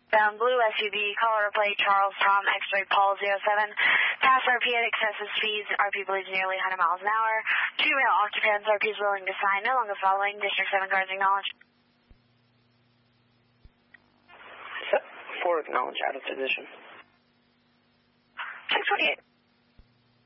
Bound blue SUV, caller plate Charles Tom X-ray Paul 07. Pass RP at excessive speeds. RP believes nearly 100 miles an hour. 2 male occupants. RP is willing to sign. No longer following. District 7 guards acknowledged. 4 acknowledge out of position. 628.